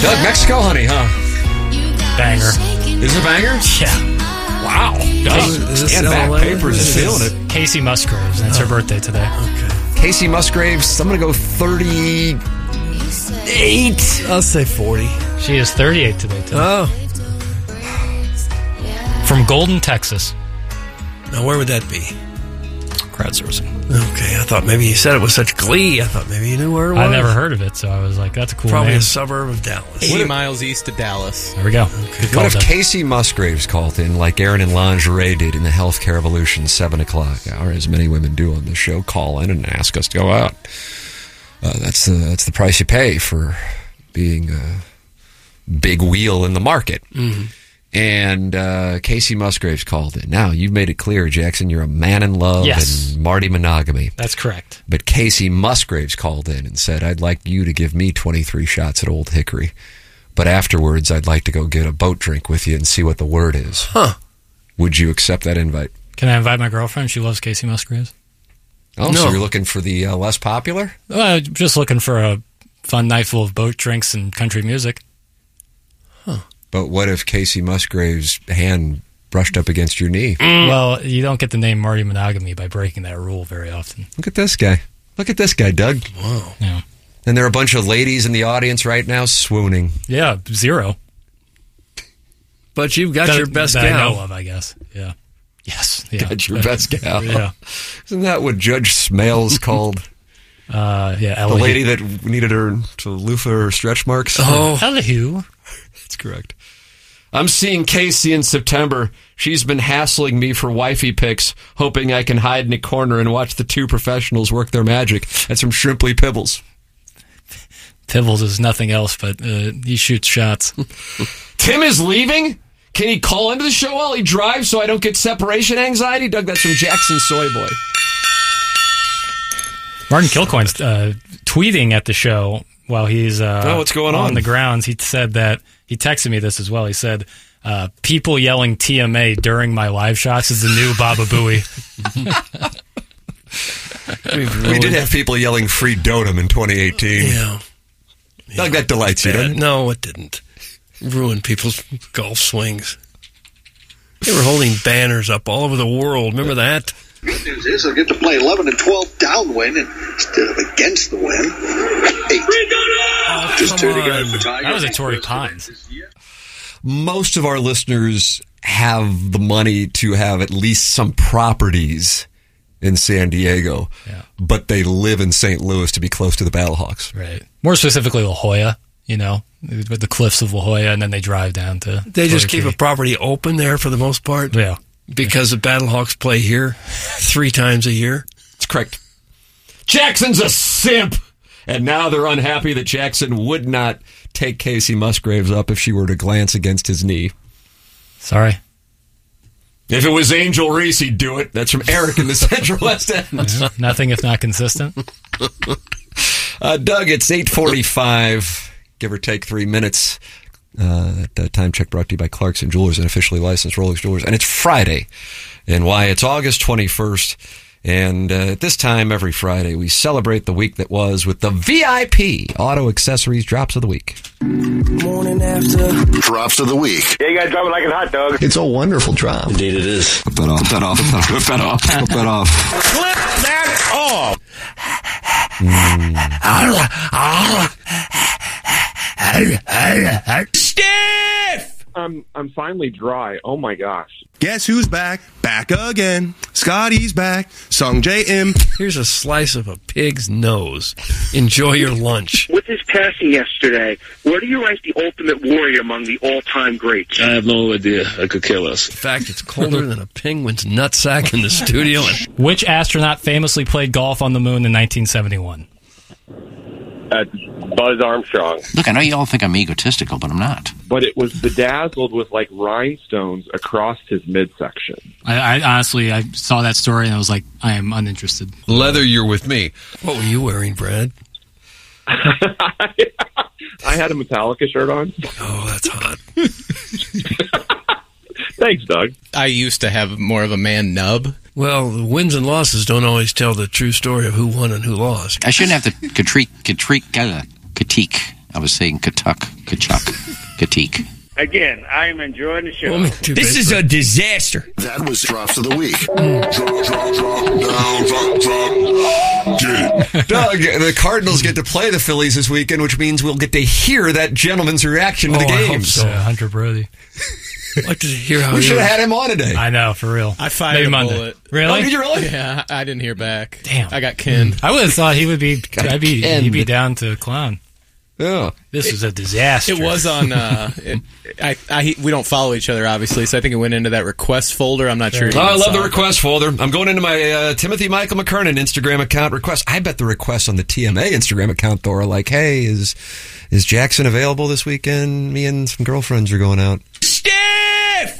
Doug, Mexico Honey, huh? Banger. Is it a banger? Yeah. Wow. Stand back, Papers is feeling it. Casey Musgraves. That's her birthday today. Okay. Casey Musgraves, I'm going to go 38. I'll say 40. She is 38 today. Oh. From Golden, Texas. Now, where would that be? Crowdsourcing. Okay, I thought maybe you said it with such glee. I thought maybe you knew where it was. I never heard of it, so I was like, that's a cool Probably name. a suburb of Dallas. 80 miles east of Dallas. There we go. Okay. What if Casey Musgraves called in like Aaron and Lingerie did in the Healthcare Evolution 7 o'clock hour, as many women do on the show, call in and ask us to go out. That's the price you pay for being a big wheel in the market. Mm-hmm. And Casey Musgraves called in. Now, you've made it clear, Jackson, you're a man in love and Marty monogamy. That's correct. But Casey Musgraves called in and said, I'd like you to give me 23 shots at Old Hickory. But afterwards, I'd like to go get a boat drink with you and see what the word is. Huh. Would you accept that invite? Can I invite my girlfriend? She loves Casey Musgraves. Oh, No. so you're looking for the less popular? Well, just looking for a fun night full of boat drinks and country music. But what if Casey Musgraves' hand brushed up against your knee? Well, you don't get the name Marty Monogamy by breaking that rule very often. Look at this guy. Look at this guy, Doug. Wow. Yeah. And there are a bunch of ladies in the audience right now swooning. Yeah, zero. But you've got your best that I gal. know of, I guess. Yeah. Yes. Yeah. Got your best gal. Yeah. Isn't that what Judge Smales called Yeah. the lady that needed her to loofah her stretch marks? Oh. Hello. That's correct. I'm seeing Casey in September. She's been hassling me for wifey pics, hoping I can hide in a corner and watch the two professionals work their magic. That's from Shrimply Pibbles. Pibbles is nothing else, but he shoots shots. Tim is leaving? Can he call into the show while he drives so I don't get separation anxiety? Doug, that's from Jackson Soyboy. Martin Kilcoyne's tweeting at the show while he's what's going on the grounds. He said that, he texted me this as well. He said, people yelling TMA during my live shots is the new Baba Booey. We did have people yelling free Dotem in 2018. Yeah. Doug, that delights you, doesn't it? No, it didn't. Ruined people's golf swings. They were holding banners up all over the world. Remember that? Good news is they'll get to play 11 and 12 downwind instead of against the wind. 8. Just tuning in for Tiger. That was a Torrey Pines. Most of our listeners have the money to have at least some properties in San Diego, but they live in St. Louis to be close to the Battlehawks. Right. More specifically, La Jolla, with the cliffs of La Jolla, and then they drive down to... They just Torrey keep a Creek. property open there for the most part? Yeah. Because the Battlehawks play here 3 times a year? That's correct. Jackson's a simp! And now they're unhappy that Jackson would not take Casey Musgraves up if she were to glance against his knee. Sorry. If it was Angel Reese, he'd do it. That's from Eric in the Central West End. Nothing if not consistent. Doug, it's 8:45, give or take 3 minutes. That time check brought to you by Clarkson Jewelers, an officially licensed Rolex Jewelers. And it's Friday. And why? It's August 21st. And at this time, every Friday, we celebrate the week that was with the VIP Auto Accessories Drops of the Week. Morning after. Drops of the week. Yeah, you guys drop it like a hot dog. It's a wonderful drop. Indeed it is. Flip that off. Flip that off. Flip that off. Flip that off. Flip that off. Stiff! I'm finally dry. Oh my gosh. Guess who's back? Back again. Scotty's back. Sung J.M. Here's a slice of a pig's nose. Enjoy your lunch. With his passing yesterday, where do you rank the ultimate warrior among the all-time greats? I have no idea. I could kill us. In fact, it's colder than a penguin's nutsack in the studio. Which astronaut famously played golf on the moon in 1971? Buzz Armstrong. Look, I know you all think I'm egotistical, but I'm not. But it was bedazzled with like rhinestones across his midsection. I honestly, I saw that story and I was like, I am uninterested. Leather, you're with me. What were you wearing, Brad? I had a Metallica shirt on. Oh, that's hot. Thanks, Doug. I used to have more of a man nub. Well, the wins and losses don't always tell the true story of who won and who lost. I shouldn't have to critique I was saying Kachuk, Katik. Again, I'm enjoying the show. This is a disaster. That was Drops of the Week. Doug, the Cardinals get to play the Phillies this weekend, which means we'll get to hear that gentleman's reaction to the I game. hope so. Hunter Brody. I'd like to hear how We should have had him on today. I know, for real. I fired Maybe a Monday. bullet. Really? Oh, did you really? Yeah, I didn't hear back. Damn. I got Ken. I would have thought he would be. He'd be down to clown. Yeah. This is a disaster. It was on. We don't follow each other, obviously, so I think it went into that request folder. I'm not sure. Oh, I love the request folder. I'm going into my Timothy Michael McKernan Instagram account request. I bet the requests on the TMA Instagram account, though, are like, hey, is Jackson available this weekend? Me and some girlfriends are going out. Steph!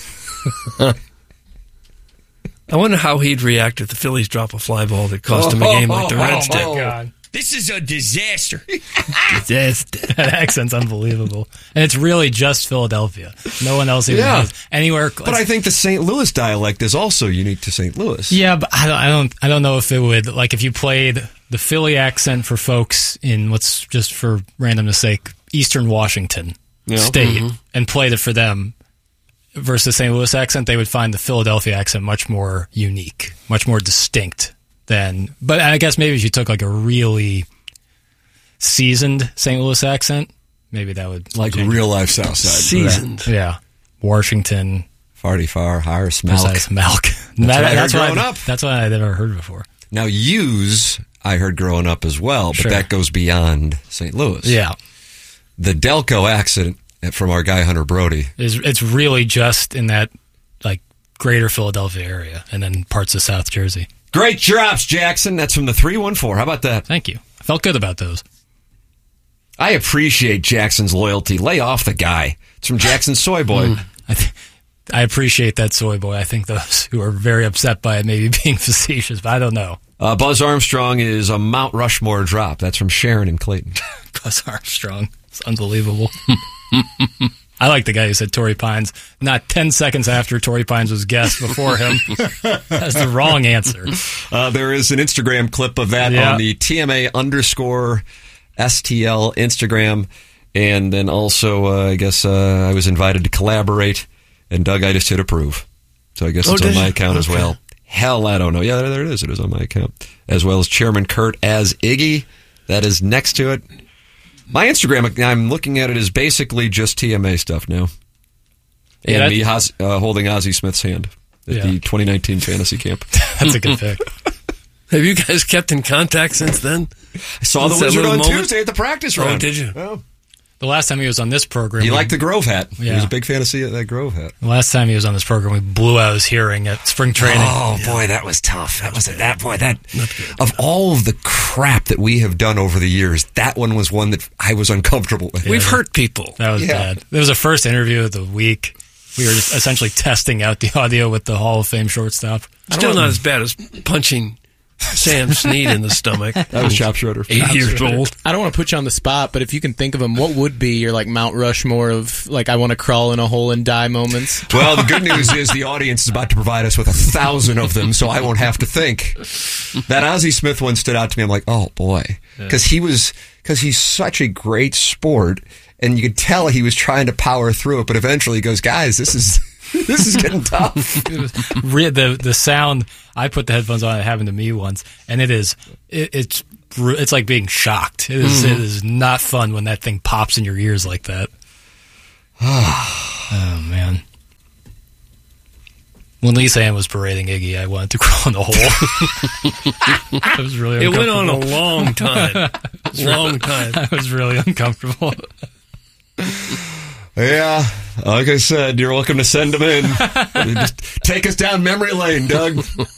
I wonder how he'd react if the Phillies drop a fly ball that cost him a game like the Reds did. Oh, my God. This is a disaster. That accent's unbelievable. And it's really just Philadelphia. No one else even has anywhere. But I think the St. Louis dialect is also unique to St. Louis. Yeah, but I don't know if it would, like, if you played the Philly accent for folks in what's, just for randomness sake, Eastern Washington State, and played it for them versus the St. Louis accent, they would find the Philadelphia accent much more unique, much more distinct. But I guess maybe if you took like a really seasoned St. Louis accent, maybe that would like real life South Side. Seasoned, yeah. Washington, Farty Far, Higher Smelk. Milk. That's what I'd never heard before. Now, use I heard growing up as well, but that goes beyond St. Louis. Yeah, the Delco accent from our guy Hunter Brody it's really just in that like greater Philadelphia area, and then parts of South Jersey. Great drops, Jackson. That's from the 314. How about that? Thank you. I felt good about those. I appreciate Jackson's loyalty. Lay off the guy. It's from Jackson Soy Boy. I appreciate that, Soy Boy. I think those who are very upset by it may be being facetious, but I don't know. Buzz Armstrong is a Mount Rushmore drop. That's from Sharon and Clayton. Buzz Armstrong. It's unbelievable. I like the guy who said Torrey Pines not 10 seconds after Torrey Pines was guest before him. That's the wrong answer. There is an Instagram clip of that on the TMA_STL Instagram. And then also, I guess I was invited to collaborate, and Doug, I just hit approve. So I guess it's on my account as well. Hell, I don't know. Yeah, there it is. It is on my account. As well as Chairman Kurt as Iggy. That is next to it. My Instagram, I'm looking at it, is basically just TMA stuff now. And me holding Ozzie Smith's hand at the 2019 fantasy camp. That's a good pick. Have you guys kept in contact since then? I saw the Wizard on Tuesday at the practice round. Oh, did you? Oh. The last time he was on this program... He liked the Grove hat. Yeah. He was a big fan of that Grove hat. The last time he was on this program, we blew out his hearing at spring training. Oh, boy, that was tough. Of all of the crap that we have done over the years, that one was one that I was uncomfortable with. We've hurt people. That was bad. It was the first interview of the week. We were just essentially testing out the audio with the Hall of Fame shortstop. Still not as bad as punching Sam Snead in the stomach. That was Chop Schroeder. 8 years old. I don't want to put you on the spot, but if you can think of him, what would be your like Mount Rushmore of like I want to crawl in a hole and die moments? Well, the good news is the audience is about to provide us with 1,000 of them, so I won't have to think. That Ozzie Smith one stood out to me. I'm like, oh boy, because he's such a great sport, and you could tell he was trying to power through it, but eventually he goes, guys, this is getting tough. The sound, I put the headphones on, it happened to me once, and it's like being shocked. It is not fun when that thing pops in your ears like that. Oh, man. When Lisa Ann was parading Iggy, I wanted to crawl in the hole. I was really uncomfortable. It went on a long time. Long time. I was really uncomfortable. Yeah, like I said, you're welcome to send them in. Just take us down memory lane, Doug.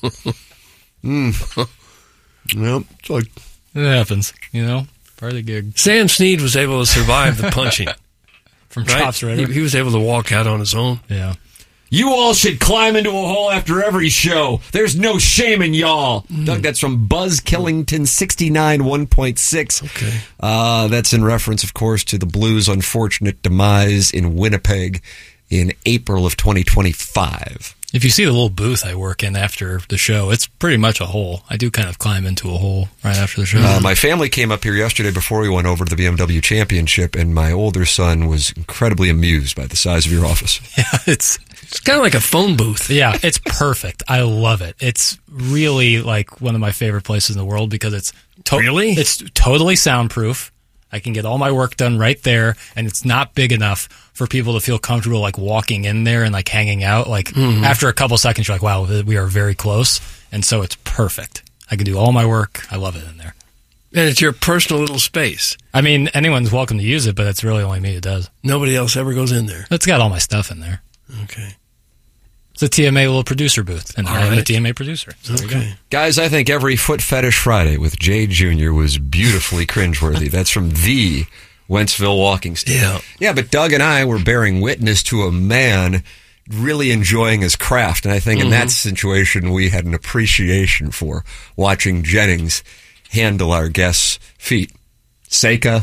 Well, it's like, it happens, part of the gig. Sam Snead was able to survive the punching. From Chop Schroeder. He was able to walk out on his own. Yeah. You all should climb into a hole after every show. There's no shame in y'all. Doug, that's from Buzz Killington 69 1.6. Okay. That's in reference, of course, to the Blues' unfortunate demise in Winnipeg in April of 2025. If you see the little booth I work in after the show, it's pretty much a hole. I do kind of climb into a hole right after the show. My family came up here yesterday before we went over to the BMW Championship, and my older son was incredibly amused by the size of your office. Yeah, it's kind of like a phone booth. Yeah, it's perfect. I love it. It's really like one of my favorite places in the world because it's it's totally soundproof. I can get all my work done right there, and it's not big enough for people to feel comfortable like walking in there and like hanging out. Like after a couple seconds, you're like, wow, we are very close. And so it's perfect. I can do all my work. I love it in there. And it's your personal little space. I mean, anyone's welcome to use it, but it's really only me who does. Nobody else ever goes in there. It's got all my stuff in there. Okay. It's a TMA little producer booth, and I'm a TMA producer. So okay. Guys, I think every Foot Fetish Friday with Jay Jr. was beautifully cringeworthy. That's from the Wentzville Walking Stick. Yeah, but Doug and I were bearing witness to a man really enjoying his craft, and I think in that situation we had an appreciation for watching Jennings handle our guests' feet. Seika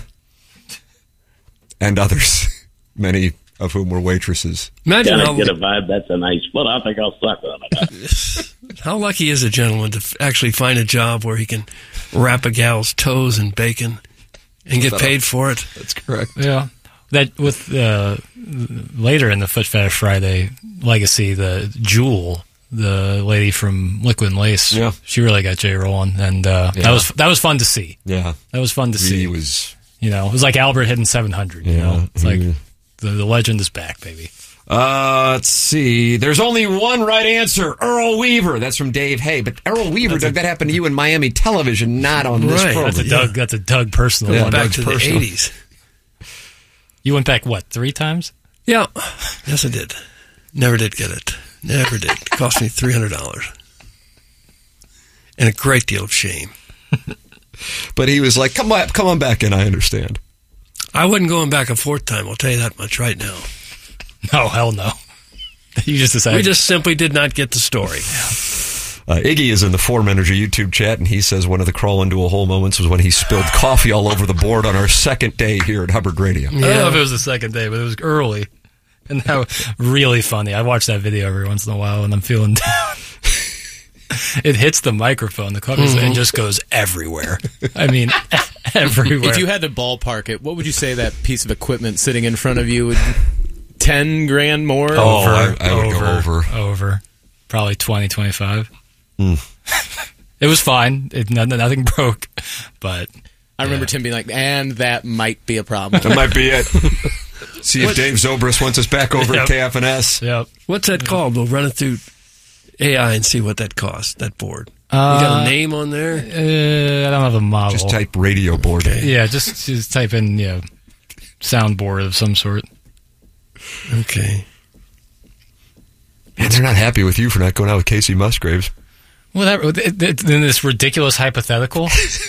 and others, many of whom were waitresses. Imagine I get a vibe that's a nice foot. I think I'll suck on it. How lucky is a gentleman to actually find a job where he can wrap a gal's toes in bacon and get paid for it? That's correct. Yeah. That with later in the Foot Fetish Friday legacy, the Jewel, the lady from Liquid and Lace, she really got Jay rolling, and that was fun to see. Yeah, that was fun to see. It was, it was like Albert hitting 700. You know, it's like the legend is back, baby. Let's see. There's only one right answer. Earl Weaver. That's from Dave Hay. But Earl Weaver, Doug, that happened to you in Miami television, not on this program. That's a Doug personal one. Back to the 80s. You went back, what, 3 times? Yeah. Yes, I did. Never did get it. Never did. It cost me $300. And a great deal of shame. But he was like, come on back in, I understand. I wasn't going back a 4th time, I'll tell you that much right now. No, hell no. You just decided. We just simply did not get the story. Iggy is in the Form Energy YouTube chat, and he says one of the crawl into a hole moments was when he spilled coffee all over the board on our second day here at Hubbard Radio. I don't know if it was the second day, but it was early. And that was really funny. I watch that video every once in a while when I'm feeling down. It hits the microphone, the coffee, and just goes everywhere. I mean, everywhere. If you had to ballpark it, what would you say that piece of equipment sitting in front of you would 10 grand more? I would go over. Over. Probably 20, 25. It was fine. Nothing broke, but I remember Tim being like, and that might be a problem. That might be it. See if Dave Zobrist wants us back over at KFNS. Yep. What's that called? We'll run it through AI and see what that costs, that board. You got a name on there? I don't have a model. Just type radio board. Okay. Yeah, just type in soundboard of some sort. Okay. Man, they're not happy with you for not going out with Casey Musgraves. Well, in this ridiculous hypothetical.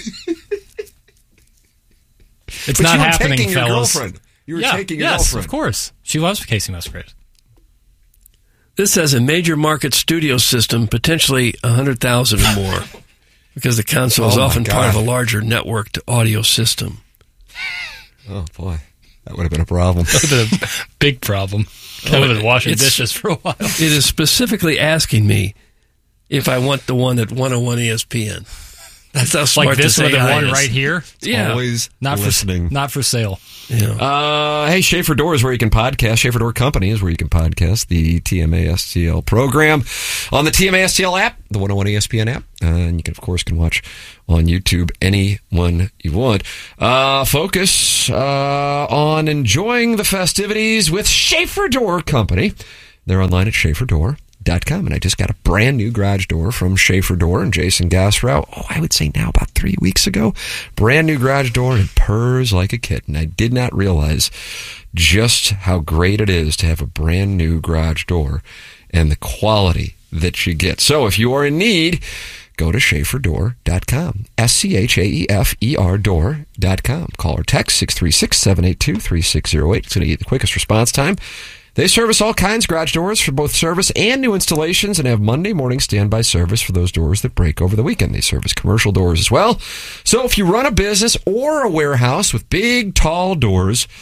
It's not happening, fellas. You were taking your girlfriend. Yes, of course. She loves Casey Musgraves. This has a major market studio system, potentially 100,000 or more, because the console is often part of a larger networked audio system. Oh, boy. That would have been a problem. That would have been a big problem. I would have been washing dishes for a while. It is specifically asking me if I want the one at 101 ESPN. That's how smart like this one, the one right here. Yeah, always not listening. Not for sale. Yeah. Hey, Schaefer Door is where you can podcast. Schaefer Door Company is where you can podcast the TMA STL program on the TMA STL app, the 101 ESPN app, and you can watch on YouTube anyone you want. Focus on enjoying the festivities with Schaefer Door Company. They're online at SchaeferDoor.com. And I just got a brand new garage door from Schaefer Door and Jason Gassrow. I would say now about 3 weeks ago. Brand new garage door, and it purrs like a kitten. I did not realize just how great it is to have a brand new garage door and the quality that you get. So if you are in need, go to SchaeferDoor.com. SCHAEFER door.com. Call or text 636-782-3608. It's going to get the quickest response time. They service all kinds of garage doors for both service and new installations and have Monday morning standby service for those doors that break over the weekend. They service commercial doors as well. So if you run a business or a warehouse with big, tall doors,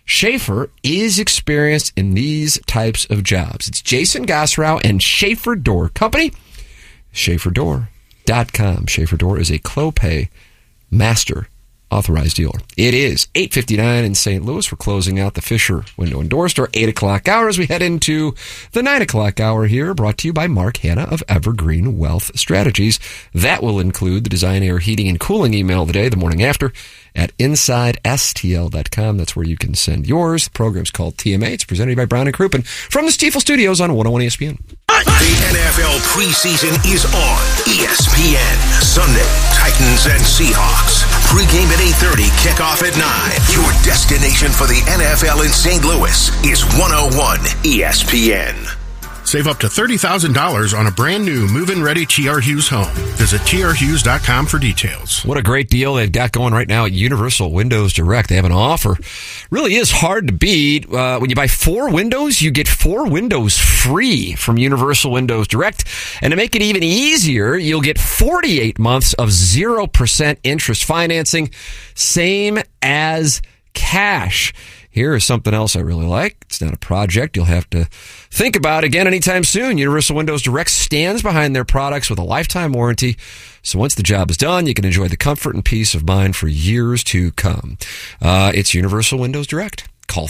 Schaefer is experienced in these types of jobs. It's Jason Gosrow and Schaefer Door Company. SchaeferDoor.com. Schaefer Door is a Clopay master authorized dealer. It is 8:59 in St. Louis. We're closing out the Fisher Window and Door Store 8 o'clock hour as we head into the 9 o'clock hour here, brought to you by Mark Hanna of Evergreen Wealth Strategies. That will include the Design Air Heating and Cooling email of the day, the morning after, at InsideSTL.com. That's where you can send yours. The program's called TMA. It's presented by Brown & Crouppen from the Stiefel Studios on 101 ESPN. The NFL preseason is on ESPN. Sunday, Titans and Seahawks. Pre-game at 8:30, kickoff at 9. Your destination for the NFL in St. Louis is 101 ESPN. Save up to $30,000 on a brand new move-in ready T.R. Hughes home. Visit trhughes.com for details. What a great deal they've got going right now at Universal Windows Direct. They have an offer. Really is hard to beat. When you buy 4 windows, you get 4 windows free from Universal Windows Direct. And to make it even easier, you'll get 48 months of 0% interest financing, same as cash. Here is something else I really like. It's not a project you'll have to think about again anytime soon. Universal Windows Direct stands behind their products with a lifetime warranty. So once the job is done, you can enjoy the comfort and peace of mind for years to come. It's Universal Windows Direct. Call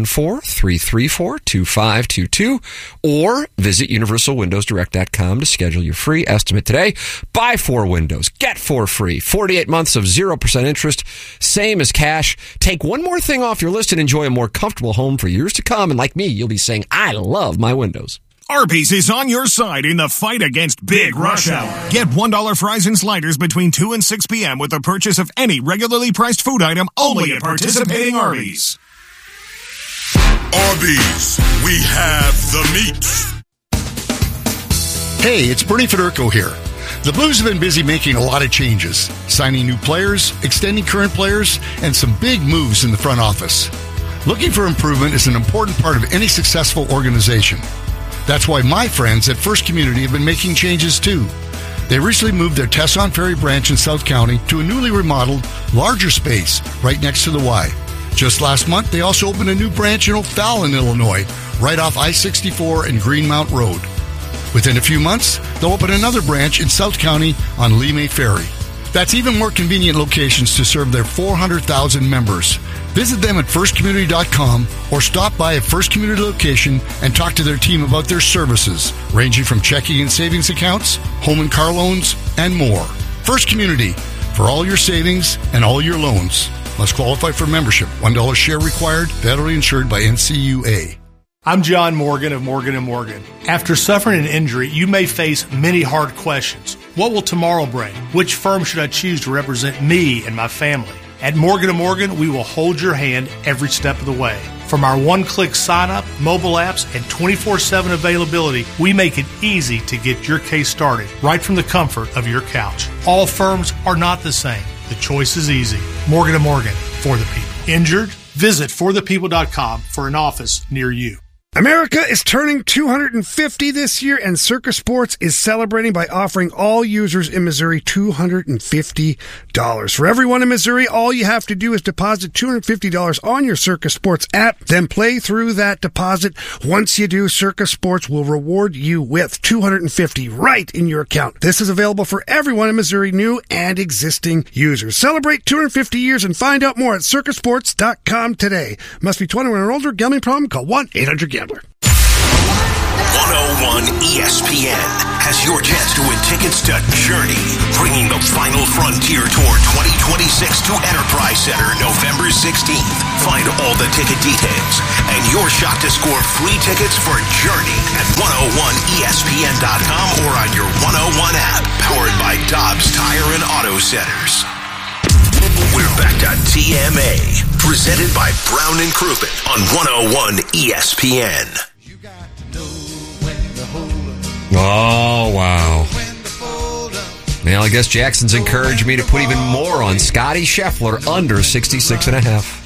314-334-2522 or visit universalwindowsdirect.com to schedule your free estimate today. Buy 4 windows, get 4 free. 48 months of 0% interest, same as cash. Take one more thing off your list and enjoy a more comfortable home for years to come. And like me, you'll be saying, I love my windows. Arby's is on your side in the fight against Big Rush Hour. Get $1 fries and sliders between 2 and 6 p.m. with the purchase of any regularly priced food item only at participating Arby's. Arby's, we have the meat. Hey, it's Bernie Federko here. The Blues have been busy making a lot of changes, signing new players, extending current players, and some big moves in the front office. Looking for improvement is an important part of any successful organization. That's why my friends at First Community have been making changes too. They recently moved their Tesson Ferry branch in South County to a newly remodeled, larger space right next to the Y. Just last month, they also opened a new branch in O'Fallon, Illinois, right off I-64 and Greenmount Road. Within a few months, they'll open another branch in South County on Lee May Ferry. That's even more convenient locations to serve their 400,000 members. Visit them at firstcommunity.com or stop by a First Community location and talk to their team about their services, ranging from checking and savings accounts, home and car loans, and more. First Community, for all your savings and all your loans. Must qualify for membership. $1 share required. Federally insured by NCUA. I'm John Morgan of Morgan & Morgan. After suffering an injury, you may face many hard questions. What will tomorrow bring? Which firm should I choose to represent me and my family? At Morgan & Morgan, we will hold your hand every step of the way. From our one-click sign-up, mobile apps, and 24/7 availability, we make it easy to get your case started right from the comfort of your couch. All firms are not the same. The choice is easy. Morgan & Morgan, for the people. Injured? Visit forthepeople.com for an office near you. America is turning 250 this year, and Circa Sports is celebrating by offering all users in Missouri $250. For everyone in Missouri, all you have to do is deposit $250 on your Circa Sports app, then play through that deposit. Once you do, Circa Sports will reward you with $250 right in your account. This is available for everyone in Missouri, new and existing users. Celebrate 250 years and find out more at circasports.com today. Must be 21 or older. Gambling problem? Call 1-800-GAMBLER. 101 ESPN has your chance to win tickets to Journey, bringing the final frontier tour 2026 to Enterprise Center November 16th. Find all the ticket details and your shot to score free tickets for Journey at 101ESPN.com or on your 101 app, powered by Dobbs Tire and Auto Centers. We're back to TMA, presented by Brown & Crouppen on 101 ESPN. Oh, wow. Well, I guess Jackson's encouraged me to put even more on Scotty Scheffler under 66.5.